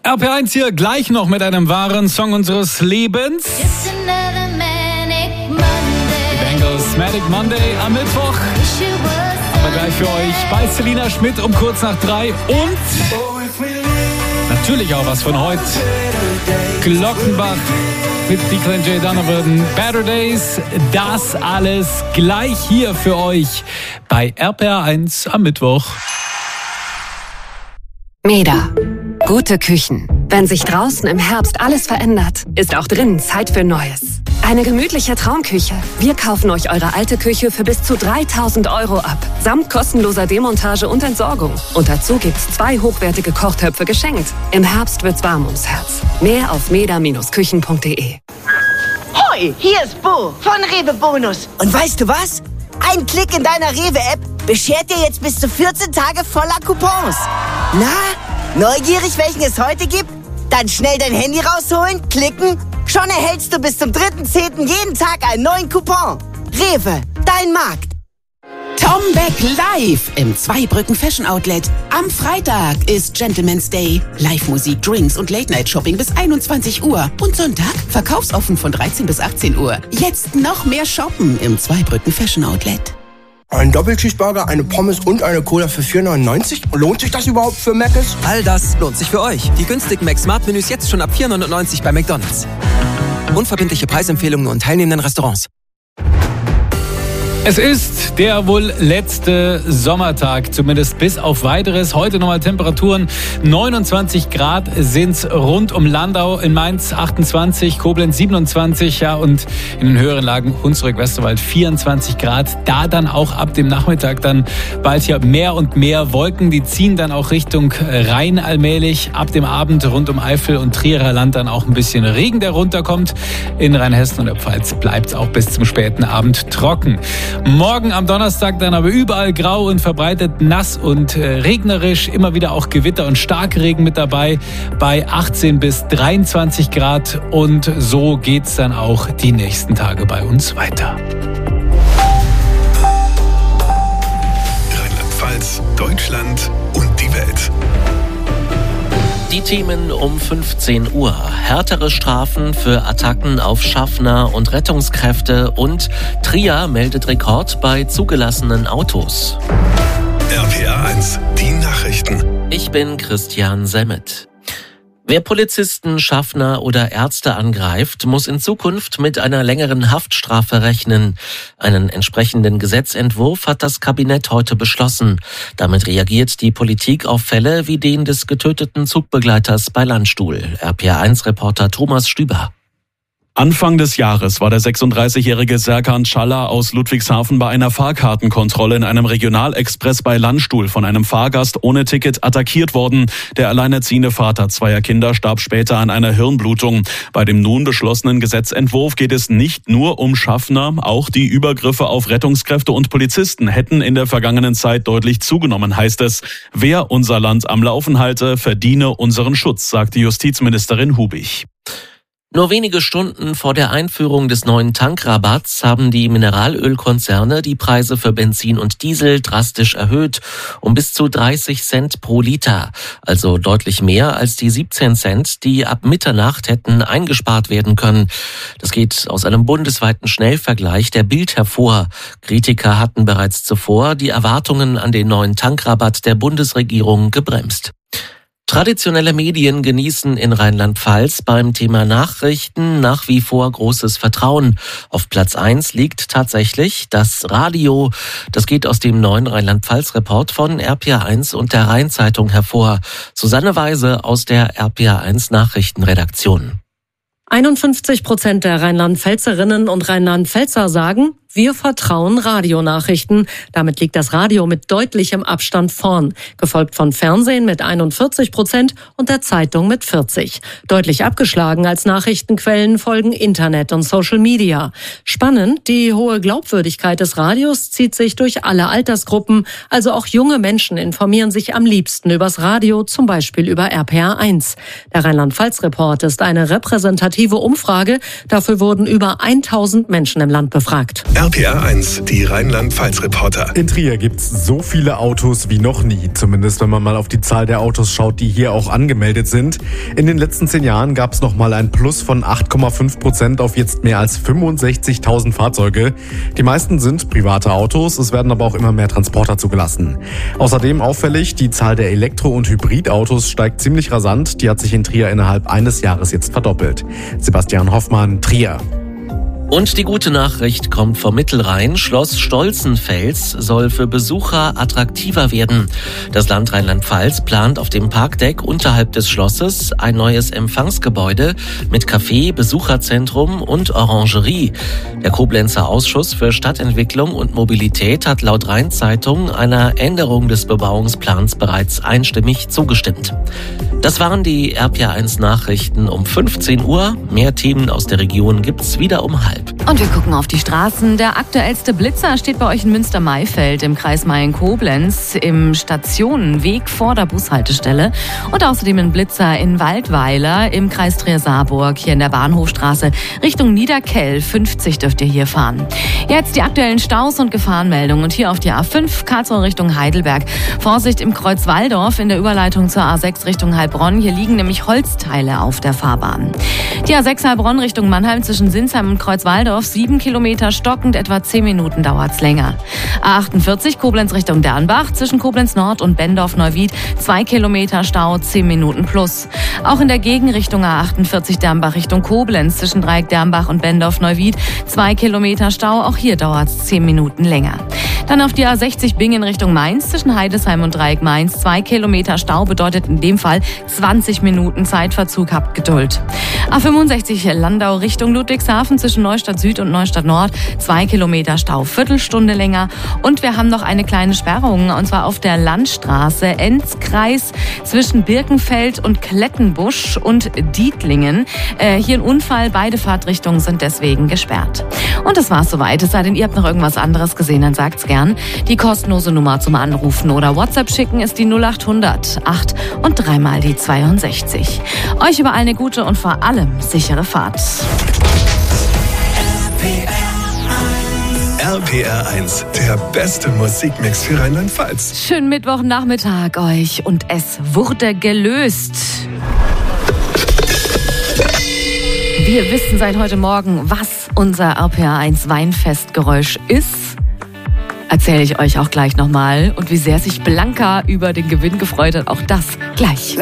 RPR1 hier gleich noch mit einem wahren Song unseres Lebens. Bengals Manic Monday am Mittwoch. Aber gleich für euch bei Selina Schmidt um kurz nach 3 und natürlich auch was von heute. Glockenbach mit Declan J. Donovan, Better Days. Das alles gleich hier für euch bei RPR1 am Mittwoch. Meda. Gute Küchen. Wenn sich draußen im Herbst alles verändert, ist auch drinnen Zeit für Neues. Eine gemütliche Traumküche. Wir kaufen euch eure alte Küche für bis zu 3.000 € ab. Samt kostenloser Demontage und Entsorgung. Und dazu gibt's 2 hochwertige Kochtöpfe geschenkt. Im Herbst wird's warm ums Herz. Mehr auf meda-küchen.de. Hoi, hier ist Bo von Rewe Bonus. Und weißt du was? Ein Klick in deiner Rewe-App beschert dir jetzt bis zu 14 Tage voller Coupons. Na, neugierig, welchen es heute gibt? Dann schnell dein Handy rausholen, klicken. Schon erhältst du bis zum 3.10. jeden Tag einen neuen Coupon. Rewe, dein Markt. Tom Beck live im Zweibrücken Fashion Outlet. Am Freitag ist Gentleman's Day. Live-Musik, Drinks und Late-Night-Shopping bis 21 Uhr. Und Sonntag verkaufsoffen von 13 bis 18 Uhr. Jetzt noch mehr shoppen im Zweibrücken Fashion Outlet. Ein Doppelcheeseburger, eine Pommes und eine Cola für 4,99? Lohnt sich das überhaupt für Mc's? All das lohnt sich für euch. Die günstigen Mac-Smart-Menüs jetzt schon ab 4,99 bei McDonald's. Unverbindliche Preisempfehlungen und teilnehmenden Restaurants. Es ist der wohl letzte Sommertag, zumindest bis auf Weiteres. Heute nochmal Temperaturen 29 Grad sind's rund um Landau, in Mainz 28, Koblenz 27, ja, und in den höheren Lagen Hunsrück, Westerwald 24 Grad. Da dann auch ab dem Nachmittag dann bald hier mehr und mehr Wolken, die ziehen dann auch Richtung Rhein allmählich. Ab dem Abend rund um Eifel und Trierer Land dann auch ein bisschen Regen, der runterkommt. In Rheinhessen und der Pfalz bleibt's auch bis zum späten Abend trocken. Morgen am Donnerstag dann aber überall grau und verbreitet nass und regnerisch. Immer wieder auch Gewitter und Starkregen mit dabei bei 18 bis 23 Grad. Und so geht's dann auch die nächsten Tage bei uns weiter. Rheinland-Pfalz, Deutschland und die Welt. Die Themen um 15 Uhr. Härtere Strafen für Attacken auf Schaffner und Rettungskräfte und Trier meldet Rekord bei zugelassenen Autos. RPR1, die Nachrichten. Ich bin Christian Semmet. Wer Polizisten, Schaffner oder Ärzte angreift, muss in Zukunft mit einer längeren Haftstrafe rechnen. Einen entsprechenden Gesetzentwurf hat das Kabinett heute beschlossen. Damit reagiert die Politik auf Fälle wie den des getöteten Zugbegleiters bei Landstuhl. RPR1-Reporter Thomas Stüber. Anfang des Jahres war der 36-jährige Serkan Çalla aus Ludwigshafen bei einer Fahrkartenkontrolle in einem Regionalexpress bei Landstuhl von einem Fahrgast ohne Ticket attackiert worden. Der alleinerziehende Vater zweier Kinder starb später an einer Hirnblutung. Bei dem nun beschlossenen Gesetzentwurf geht es nicht nur um Schaffner, auch die Übergriffe auf Rettungskräfte und Polizisten hätten in der vergangenen Zeit deutlich zugenommen, heißt es. Wer unser Land am Laufen halte, verdiene unseren Schutz, sagte Justizministerin Hubig. Nur wenige Stunden vor der Einführung des neuen Tankrabatts haben die Mineralölkonzerne die Preise für Benzin und Diesel drastisch erhöht, um bis zu 30 Cent pro Liter. Also deutlich mehr als die 17 Cent, die ab Mitternacht hätten eingespart werden können. Das geht aus einem bundesweiten Schnellvergleich der Bild hervor. Kritiker hatten bereits zuvor die Erwartungen an den neuen Tankrabatt der Bundesregierung gebremst. Traditionelle Medien genießen in Rheinland-Pfalz beim Thema Nachrichten nach wie vor großes Vertrauen. Auf Platz 1 liegt tatsächlich das Radio. Das geht aus dem neuen Rheinland-Pfalz-Report von RPR1 und der Rhein-Zeitung hervor. Susanne Weise aus der RPR1 Nachrichtenredaktion. 51% der Rheinland-Pfälzerinnen und Rheinland-Pfälzer sagen, wir vertrauen Radionachrichten. Damit liegt das Radio mit deutlichem Abstand vorn, gefolgt von Fernsehen mit 41% und der Zeitung mit 40%. Deutlich abgeschlagen als Nachrichtenquellen folgen Internet und Social Media. Spannend, die hohe Glaubwürdigkeit des Radios zieht sich durch alle Altersgruppen. Also auch junge Menschen informieren sich am liebsten übers Radio, zum Beispiel über RPR1. Der Rheinland-Pfalz-Report ist eine repräsentative Umfrage. Dafür wurden über 1000 Menschen im Land befragt. RPR 1, die Rheinland-Pfalz-Reporter. In Trier gibt's so viele Autos wie noch nie. Zumindest wenn man mal auf die Zahl der Autos schaut, die hier auch angemeldet sind. In den letzten 10 Jahren gab's nochmal ein Plus von 8,5% auf jetzt mehr als 65.000 Fahrzeuge. Die meisten sind private Autos, es werden aber auch immer mehr Transporter zugelassen. Außerdem auffällig, die Zahl der Elektro- und Hybridautos steigt ziemlich rasant. Die hat sich in Trier innerhalb eines Jahres jetzt verdoppelt. Sebastian Hoffmann, Trier. Und die gute Nachricht kommt vom Mittelrhein. Schloss Stolzenfels soll für Besucher attraktiver werden. Das Land Rheinland-Pfalz plant auf dem Parkdeck unterhalb des Schlosses ein neues Empfangsgebäude mit Café, Besucherzentrum und Orangerie. Der Koblenzer Ausschuss für Stadtentwicklung und Mobilität hat laut Rhein-Zeitung einer Änderung des Bebauungsplans bereits einstimmig zugestimmt. Das waren die RPR1 Nachrichten um 15 Uhr. Mehr Themen aus der Region gibt's wieder um 12:30. Und wir gucken auf die Straßen. Der aktuellste Blitzer steht bei euch in Münster-Maifeld im Kreis Mayen-Koblenz im Stationenweg vor der Bushaltestelle. Und außerdem ein Blitzer in Waldweiler im Kreis Trier-Saarburg hier in der Bahnhofstraße Richtung Niederkell. 50 dürft ihr hier fahren. Jetzt die aktuellen Staus und Gefahrenmeldungen. Und hier auf die A5 Karlsruhe Richtung Heidelberg. Vorsicht im Kreuz Walldorf in der Überleitung zur A6 Richtung Heilbronn. Hier liegen nämlich Holzteile auf der Fahrbahn. Die A6 Heilbronn Richtung Mannheim zwischen Sinsheim und Kreuz Walldorf 7 Kilometer stockend, etwa 10 Minuten dauert's länger. A48 Koblenz Richtung Dernbach zwischen Koblenz Nord und Bendorf-Neuwied 2 Kilometer Stau, 10 Minuten plus. Auch in der Gegenrichtung A48 Dernbach Richtung Koblenz zwischen Dreieck Dernbach und Bendorf-Neuwied 2 Kilometer Stau, auch hier dauert's 10 Minuten länger. Dann auf die A60 Bingen Richtung Mainz zwischen Heidesheim und Dreieck Mainz 2 Kilometer Stau bedeutet in dem Fall 20 Minuten Zeitverzug, habt Geduld. A65 Landau Richtung Ludwigshafen zwischen Neustadt Süd und Neustadt Nord 2 Kilometer Stau, Viertelstunde länger. Und wir haben noch eine kleine Sperrung, und zwar auf der Landstraße Enzkreis zwischen Birkenfeld und Klettenbusch und Dietlingen. Hier ein Unfall, beide Fahrtrichtungen sind deswegen gesperrt. Und das war's soweit. Es sei denn, ihr habt noch irgendwas anderes gesehen, dann sagt's gern. Die kostenlose Nummer zum Anrufen oder WhatsApp schicken ist die 0800 8 und 3 mal die 62. Euch überall eine gute und vor allem sichere Fahrt. RPR 1, der beste Musikmix für Rheinland-Pfalz. Schönen Mittwochnachmittag euch und es wurde gelöst. Wir wissen seit heute Morgen, was unser RPR 1 Weinfestgeräusch ist. Erzähle ich euch auch gleich nochmal. Und wie sehr sich Blanca über den Gewinn gefreut hat, auch das gleich.